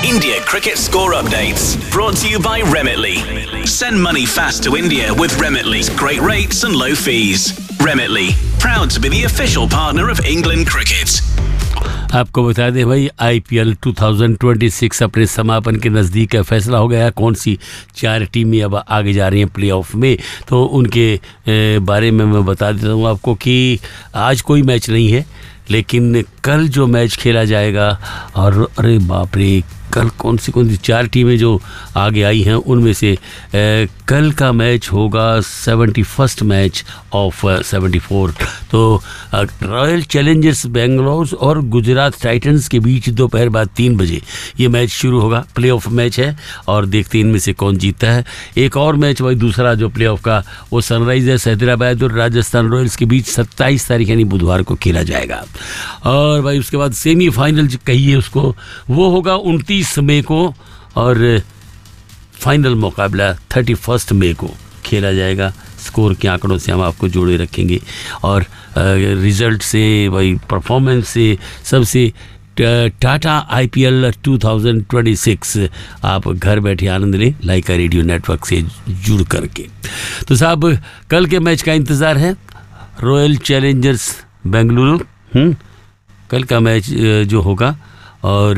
India cricket score updates brought to you by Remitly. Send money fast to India with Remitly's great rates and low fees. Remitly, proud to be the official partner of England Cricket. आपको बता दें भाई IPL 2026 अपने समापन के नज़दीक है. फैसला हो गया कौन सी 4 टीमें अब आगे जा रही हैं प्लेऑफ में. तो उनके बारे में मैं बता देता हूँ आपको कि आज कोई मैच नहीं है, लेकिन कल जो मैच खेला जाएगा, और अरे बाप रे, कल कौन सी 4 टीमें जो आगे आई हैं उनमें से कल का मैच होगा 71st मैच ऑफ 74. तो रॉयल चैलेंजर्स बेंगलोर और गुजरात टाइटंस के बीच दोपहर बाद 3 बजे ये मैच शुरू होगा. प्लेऑफ मैच है और देखते हैं इनमें से कौन जीतता है. एक और मैच भाई दूसरा जो प्लेऑफ का, वो सनराइजर्स हैदराबाद और राजस्थान रॉयल्स के बीच 27 तारीख यानी बुधवार को खेला जाएगा. और भाई उसके बाद सेमीफाइनल कहिए उसको, वो होगा 29 मई को, और फाइनल मुकाबला 31 मई को खेला जाएगा. स्कोर के आंकड़ों से हम आपको जोड़े रखेंगे और रिजल्ट से, भाई परफॉर्मेंस से, सबसे टाटा IPL 2026 आप घर बैठे आनंद लें लाइका रेडियो नेटवर्क से जुड़ करके. तो साहब कल के मैच का इंतज़ार है. रॉयल चैलेंजर्स बेंगलुरु कल का मैच जो होगा, और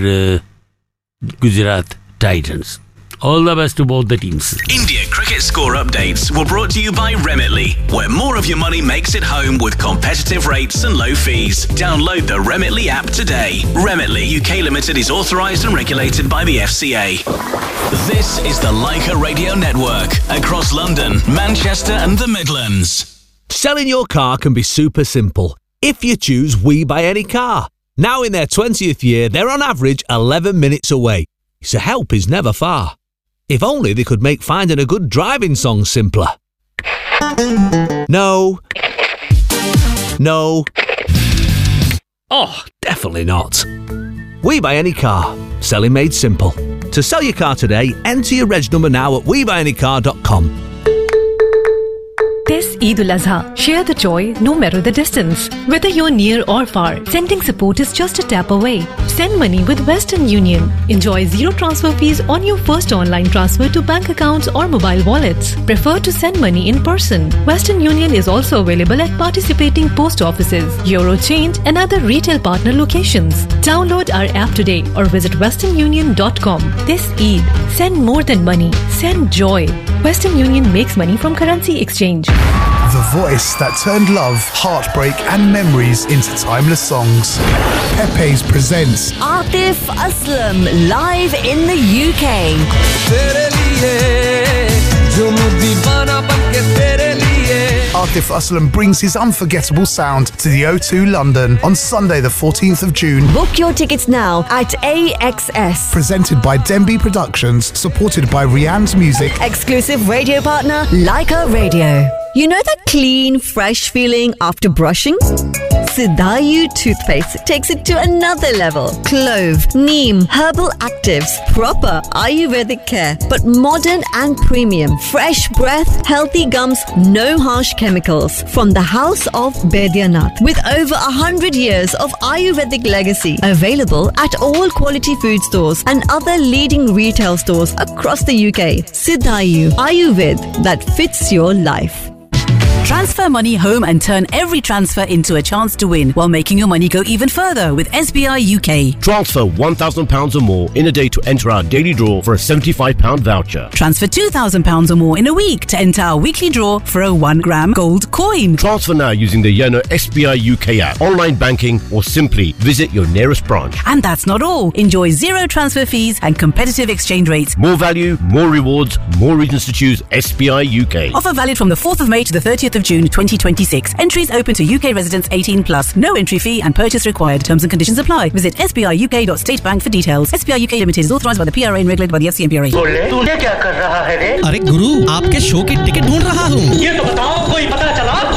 Gujarat Titans. All the best to both the teams. India cricket score updates were brought to you by Remitly, where more of your money makes it home with competitive rates and low fees. Download the Remitly app today. Remitly UK Limited is authorised and regulated by the FCA. This is the Laika Radio Network across London, Manchester and the Midlands. Selling your car can be super simple if you choose We Buy Any Car. Now in their 20th year, they're on average 11 minutes away, so help is never far. If only they could make finding a good driving song simpler. No. No. Oh, definitely not. We Buy Any Car. Selling made simple. To sell your car today, enter your reg number now at webuyanycar.com. This Eid al-Azha, share the joy no matter the distance. Whether you're near or far, sending support is just a tap away. Send money with Western Union. Enjoy zero transfer fees on your first online transfer to bank accounts or mobile wallets. Prefer to send money in person. Western Union is also available at participating post offices, Eurochange and other retail partner locations. Download our app today or visit westernunion.com. This Eid, send more than money. Send joy. Western Union makes money from currency exchange. The voice that turned love, heartbreak and memories into timeless songs. Pepe's presents Atif Aslam live in the UK. Atif Aslam brings his unforgettable sound to the O2 London on Sunday the 14th of June. Book your tickets now at AXS. Presented by Denby Productions, supported by Rianne's Music. Exclusive radio partner, Laika Radio. You know that clean, fresh feeling after brushing? Sidayu toothpaste takes it to another level. Clove, neem, herbal actives, proper Ayurvedic care, but modern and premium. Fresh breath, healthy gums, no harsh chemicals. From the house of Baidyanath, with over 100 years of Ayurvedic legacy, available at all quality food stores and other leading retail stores across the UK. Sidayu Ayurved that fits your life. Transfer money home and turn every transfer into a chance to win while making your money go even further with SBI UK. Transfer £1,000 or more in a day to enter our daily draw for a £75 voucher. Transfer £2,000 or more in a week to enter our weekly draw for a 1 gram gold coin. Transfer now using the Yono SBI UK app, online banking, or simply visit your nearest branch. And that's not all. Enjoy zero transfer fees and competitive exchange rates. More value, more rewards, more reasons to choose SBI UK. Offer valid from the 4th of May to the 30th of June 2026. Entries open to UK residents 18 plus. No entry fee and purchase required. Terms and conditions apply. Visit sbiuk.statebank for details. SBI UK Limited is authorised by the PRA and regulated by the FCA PRA. तूने क्या कर रहा है रे? अरे गुरु, आपके show की ticket ढूंढ रहा हूँ. ये तो बताओ, कोई पता चला?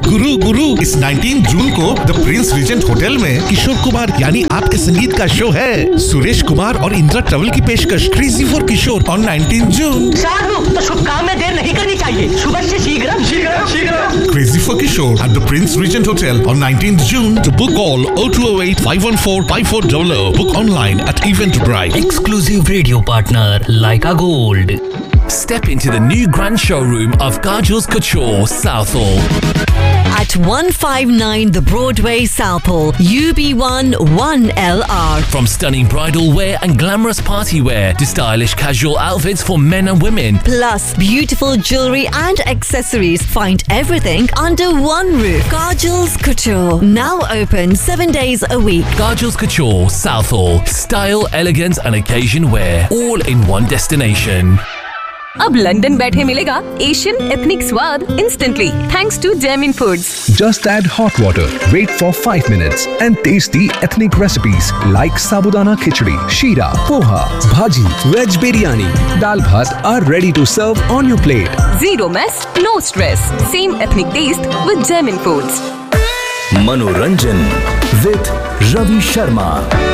गुरु इस 19 जून को द प्रिंस रीजेंट होटल में किशोर कुमार यानी आपके संगीत का शो है। सुरेश कुमार और इंदिरा ट्रैवल की पेशकश क्रेजी फॉर किशोर ऑन 19 जून। तो शुभ काम में देर नहीं करनी चाहिए, सुबह से शीघ्र। Crazy for Kishore at the Prince Regent Hotel on 19th June. To book all 0208-514-5400. Book online at Eventbrite. Exclusive radio partner Leica Gold. Step into the new grand showroom of Kajal's Couture, Southall. At 159 The Broadway, Southall, UB1 1LR. From stunning bridal wear and glamorous party wear to stylish casual outfits for men and women. Plus beautiful jewellery and accessories. Find everything under one roof. Kajal's Couture. Now open 7 days a week. Kajal's Couture, Southall. Style, elegance and occasion wear. All in one destination. अब London बैठे मिलेगा Asian ethnic स्वाद instantly thanks to Jaimin foods. Just add hot water, wait for 5 minutes and taste the ethnic recipes like sabudana khichdi, sheera, poha, bhaji, veg biryani, dal bhat are ready to serve on your plate. Zero mess, no stress. Same ethnic taste with Jaimin Foods. Manoranjan with Ravi Sharma.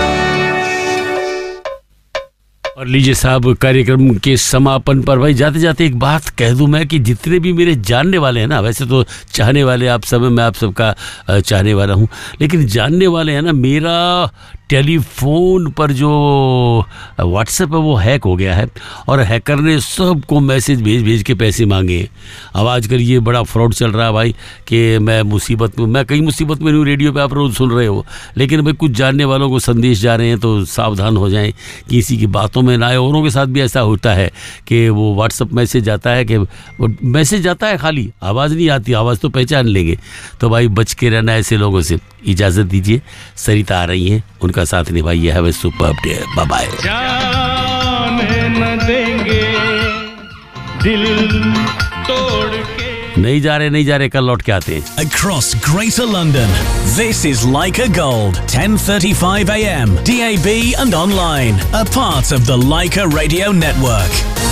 और लीजिए साहब, कार्यक्रम के समापन पर भाई जाते जाते एक बात कह दूं मैं कि जितने भी मेरे जानने वाले हैं ना, वैसे तो चाहने वाले आप सब हैं, मैं आप सबका चाहने वाला हूं, लेकिन जानने वाले हैं ना, मेरा टेलीफोन पर जो व्हाट्सएप है वो हैक हो गया है और हैकर ने सबको मैसेज भेज के पैसे मांगे। अब आजकल ये बड़ा फ्रॉड चल रहा है भाई कि मैं कहीं मुसीबत में हूँ, रेडियो पे आप रोज़ सुन रहे हो, लेकिन भाई कुछ जानने वालों को संदेश जा रहे हैं तो सावधान हो जाएं, किसी की बातों में ना आए। औरों के साथ भी ऐसा होता है कि वो व्हाट्सएप मैसेज आता है कि वो मैसेज आता है, खाली आवाज़ नहीं आती, आवाज़ तो पहचान लेंगे। तो भाई बच के रहना ऐसे लोगों से। इजाज़त दीजिए, सरिता आ रही हैं, उनका साथ निभाइए। Have a superb day, bye bye. जाने न देंगे दिल तोड़ के। नहीं जा रहे, कल लौट के आते हैं। Across Greater London, this is Leica Gold, 10:35 a.m. DAB and online, a part of the Leica Radio Network.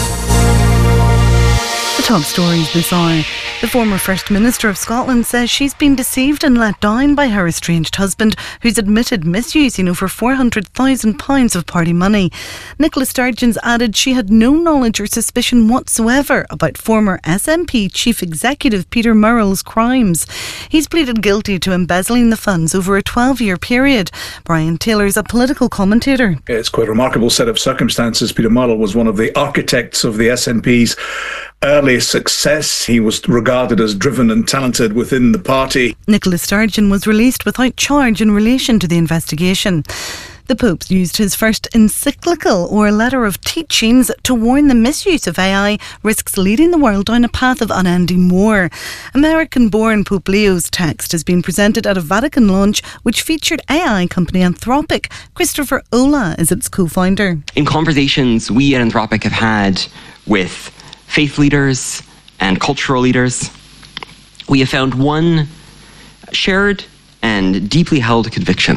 The top stories this hour. The former First Minister of Scotland says she's been deceived and let down by her estranged husband, who's admitted misusing over £400,000 of party money. Nicola Sturgeon's added she had no knowledge or suspicion whatsoever about former SNP Chief Executive Peter Murrell's crimes. He's pleaded guilty to embezzling the funds over a 12-year period. Brian Taylor's a political commentator. It's quite a remarkable set of circumstances. Peter Murrell was one of the architects of the SNP's early success. He was regarded as driven and talented within the party. Nicola Sturgeon was released without charge in relation to the investigation. The Pope used his first encyclical or letter of teachings to warn the misuse of AI risks leading the world down a path of unending war. American-born Pope Leo's text has been presented at a Vatican launch which featured AI company Anthropic. Christopher Ola is its co-founder. In conversations we at Anthropic have had with faith leaders and cultural leaders, we have found one shared and deeply held conviction.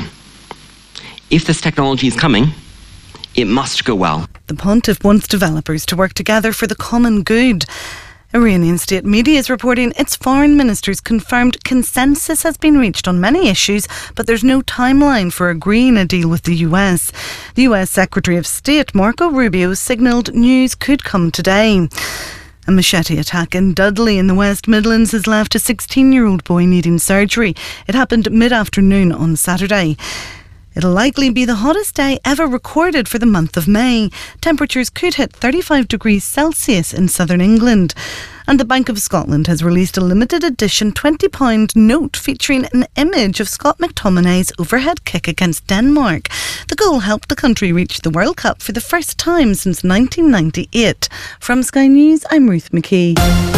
If this technology is coming, it must go well. The Pontiff wants developers to work together for the common good. Iranian state media is reporting its foreign ministers confirmed consensus has been reached on many issues, but there's no timeline for agreeing a deal with the US. The US Secretary of State Marco Rubio signalled news could come today. A machete attack in Dudley in the West Midlands has left a 16-year-old boy needing surgery. It happened mid-afternoon on Saturday. It'll likely be the hottest day ever recorded for the month of May. Temperatures could hit 35 degrees Celsius in southern England. And the Bank of Scotland has released a limited edition £20 note featuring an image of Scott McTominay's overhead kick against Denmark. The goal helped the country reach the World Cup for the first time since 1998. From Sky News, I'm Ruth McKee.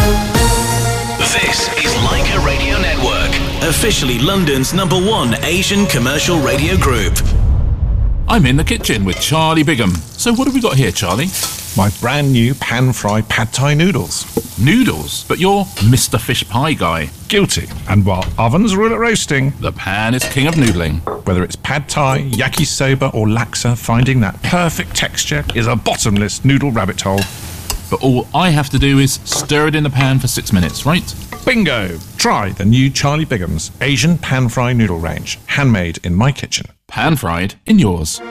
This is Leica Radio Network, officially London's #1 Asian commercial radio group. I'm in the kitchen with Charlie Bigham. So what have we got here, Charlie? My brand new pan-fried pad thai noodles. Noodles? But you're Mr. Fish Pie guy. Guilty. And while ovens rule at roasting, the pan is king of noodling. Whether it's pad thai, yakisoba or laksa, finding that perfect texture is a bottomless noodle rabbit hole. but all I have to do is stir it in the pan for 6 minutes, right? Bingo! Try the new Charlie Bigham's Asian pan-fry noodle range, handmade in my kitchen. Pan-fried in yours.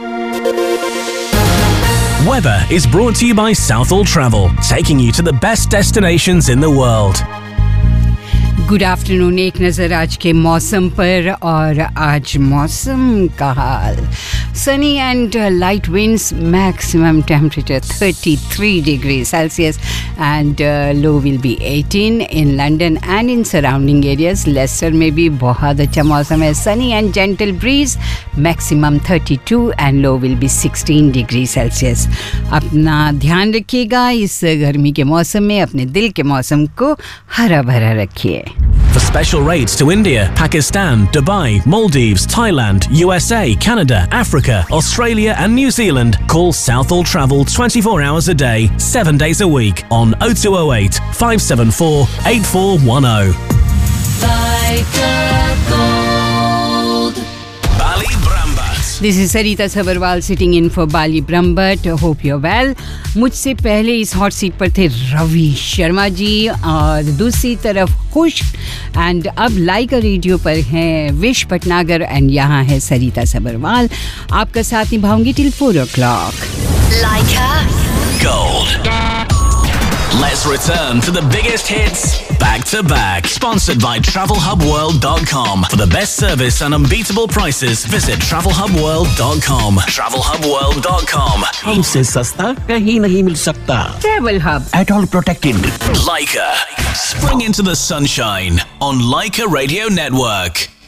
Weather is brought to you by Southall Travel, taking you to the best destinations in the world. Good afternoon. एक नज़र आज के मौसम पर, और आज मौसम का हाल Sunny and light winds, maximum temperature 33 degree Celsius and low will be 18 in London and in surrounding areas. Lester में भी बहुत अच्छा मौसम है, Sunny and gentle bridge, maximum 32 and low will be 16 degree Celsius. अपना ध्यान रखिएगा इस गर्मी के मौसम में, अपने दिल के मौसम को हरा भरा रखिए. For special rates to India, Pakistan, Dubai, Maldives, Thailand, USA, Canada, Africa, Australia and New Zealand, call Southall Travel 24 hours a day, 7 days a week on 0208 574 8410. This is Sarita Sabharwal sitting in for Bali Brambhat. Hope you're well. मुझसे पहले इस hot seat पर थे रवि शर्मा जी, और दूसरी तरफ खुश and अब लाइका रेडियो पर हैं विश भटनागर, एंड यहाँ है सरिता सबरवाल. आपका साथ निभाऊंगी till 4 o'clock. Laika Gold. Let's return to the biggest hits back to back. Sponsored by TravelHubWorld.com. For the best service and unbeatable prices, visit TravelHubWorld.com. TravelHubWorld.com. हमसे सस्ता कहीं नहीं मिल सकता. Travel Hub. At all protected. Laika. Spring into the sunshine on Laika Radio Network.